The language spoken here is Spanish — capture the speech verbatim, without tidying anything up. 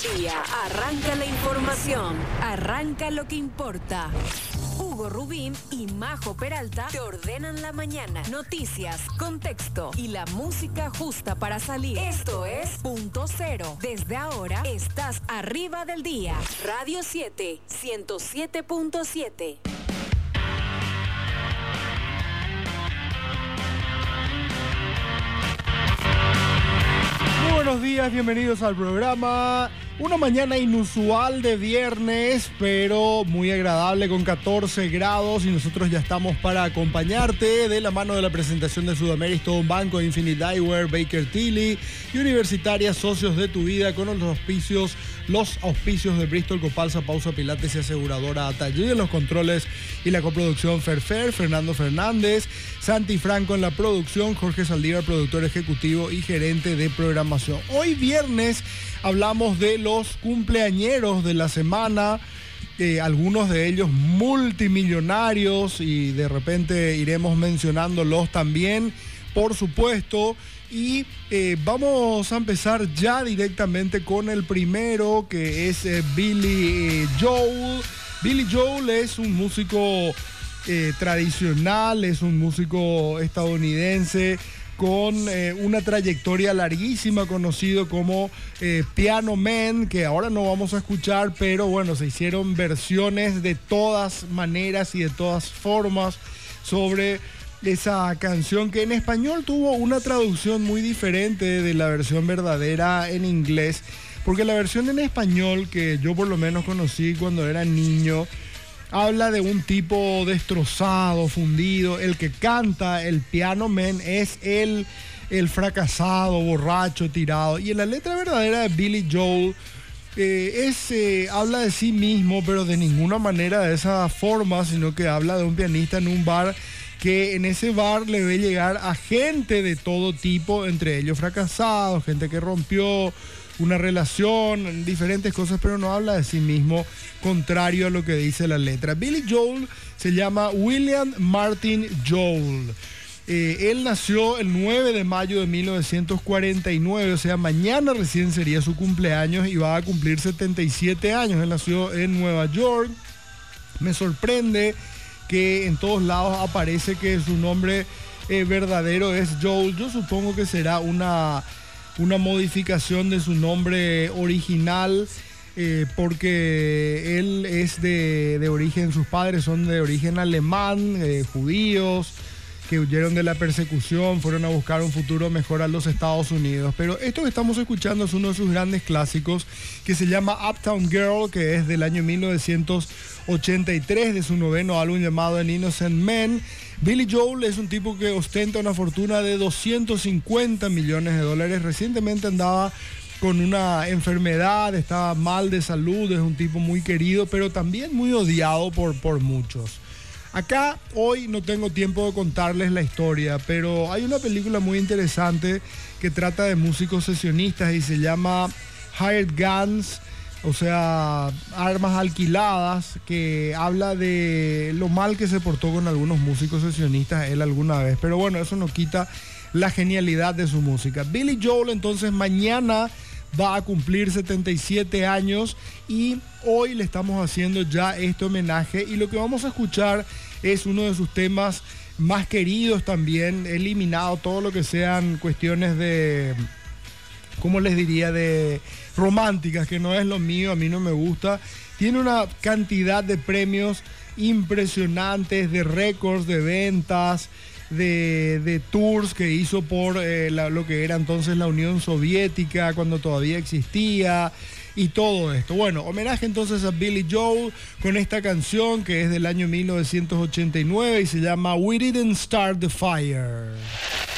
día, arranca la información, arranca lo que importa. Hugo Rubín y Majo Peralta te ordenan la mañana. Noticias, contexto y la música justa para salir. Esto es Punto Cero. Desde ahora estás arriba del día. Radio siete, ciento siete punto siete. Muy buenos días, bienvenidos al programa. Una mañana inusual de viernes, pero muy agradable con catorce grados y nosotros ya estamos para acompañarte de la mano de la presentación de Sudamérica, Banco, Infinite Eyewear, Baker Tilly y Universitaria, socios de tu vida con los auspicios, los auspicios de Bristol, Copalsa, Pausa Pilates y Aseguradora Atallí en los controles y la coproducción Ferfer, Fernando Fernández, Santi Franco en la producción, Jorge Saldívar, productor ejecutivo y gerente de programación. Hoy viernes hablamos de los cumpleañeros de la semana, eh, algunos de ellos multimillonarios y de repente iremos mencionándolos también, por supuesto. Y eh, vamos a empezar ya directamente con el primero, que es eh, Billy eh, Joel. Billy Joel es un músico eh, tradicional, es un músico estadounidense con eh, una trayectoria larguísima, conocido como eh, Piano Man, que ahora no vamos a escuchar, pero bueno, se hicieron versiones de todas maneras y de todas formas sobre esa canción, que en español tuvo una traducción muy diferente de la versión verdadera en inglés, porque la versión en español que yo por lo menos conocí cuando era niño habla de un tipo destrozado, fundido. El que canta, el Piano Man, es el, el fracasado, borracho, tirado. Y en la letra verdadera de Billy Joel eh, es, eh, habla de sí mismo, pero de ninguna manera de esa forma, sino que habla de un pianista en un bar, que en ese bar le ve llegar a gente de todo tipo, entre ellos fracasados, gente que rompió una relación, diferentes cosas, pero no habla de sí mismo, contrario a lo que dice la letra. Billy Joel se llama William Martin Joel. Eh, él nació el nueve de mayo de mil novecientos cuarenta y nueve, o sea, mañana recién sería su cumpleaños y va a cumplir setenta y siete años. Él nació en Nueva York. Me sorprende que en todos lados aparece que su nombre eh, verdadero es Joel. Yo supongo que será una... una modificación de su nombre original, eh, porque él es de, de origen, sus padres son de origen alemán, eh, judíos, que huyeron de la persecución, fueron a buscar un futuro mejor a los Estados Unidos. Pero esto que estamos escuchando es uno de sus grandes clásicos, que se llama Uptown Girl, que es del año mil novecientos ochenta y tres, de su noveno álbum llamado An Innocent Man. Billy Joel es un tipo que ostenta una fortuna de doscientos cincuenta millones de dólares. Recientemente andaba con una enfermedad, estaba mal de salud, es un tipo muy querido, pero también muy odiado por, por muchos. Acá hoy no tengo tiempo de contarles la historia, pero hay una película muy interesante que trata de músicos sesionistas y se llama Hired Guns, o sea, armas alquiladas, que habla de lo mal que se portó con algunos músicos sesionistas él alguna vez. Pero bueno, eso no quita la genialidad de su música. Billy Joel entonces mañana va a cumplir setenta y siete años y hoy le estamos haciendo ya este homenaje, y lo que vamos a escuchar es uno de sus temas más queridos también, eliminado todo lo que sean cuestiones de, ¿cómo les diría?, de románticas, que no es lo mío, a mí no me gusta. Tiene una cantidad de premios impresionantes, de récords de ventas, de, de tours que hizo por eh, la, lo que era entonces la Unión Soviética, cuando todavía existía, y todo esto. Bueno, homenaje entonces a Billy Joel con esta canción que es del año mil novecientos ochenta y nueve y se llama We Didn't Start the Fire.